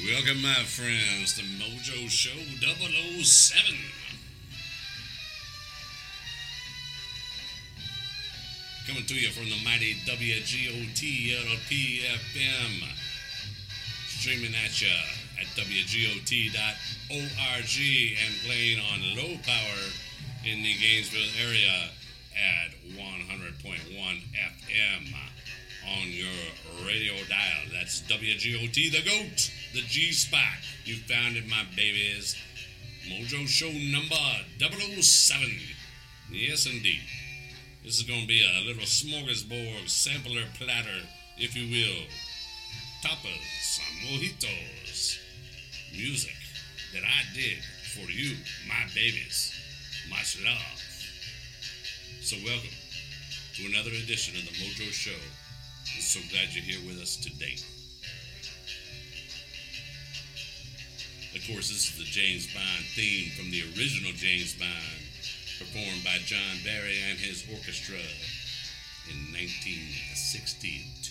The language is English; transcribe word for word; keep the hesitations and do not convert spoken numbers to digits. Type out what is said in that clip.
Welcome, my friends, to Mojo Show double oh seven. Coming to you from the mighty W G O T L P F M. Streaming at you at W G O T dot org and playing on low power in the Gainesville area at one hundred point one F M on your radio dial. That's W G O T, the GOAT, the G-Spot. You found it, my babies. Mojo Show number double oh seven. Yes, indeed. This is going to be a little smorgasbord sampler platter, if you will. Tapas, mojitos, music that I did for you, my babies. Much love. So welcome to another edition of the Mojo Show. I'm so glad you're here with us today. Of course, this is the James Bond theme from the original James Bond, performed by John Barry and his orchestra in nineteen sixty-two.